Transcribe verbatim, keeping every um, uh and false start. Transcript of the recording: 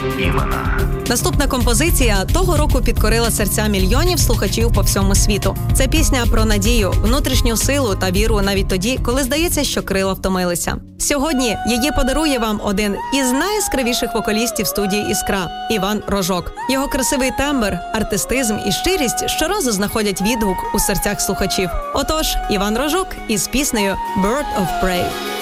імена. Наступна композиція того року підкорила серця мільйонів слухачів по всьому світу. Це пісня про надію, внутрішню силу та віру навіть тоді, коли здається, що крила втомилися. Сьогодні її подарує вам один із найяскравіших вокалістів студії «Іскра» – Іван Рожок. Його красивий тембр, артистизм і щирість щоразу знаходять відгук у серцях слухачів. Отож, Іван Рожок із піснею «Bird of Prey».